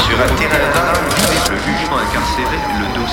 sur un terrain vague avec le jugement incarcéré, le dossier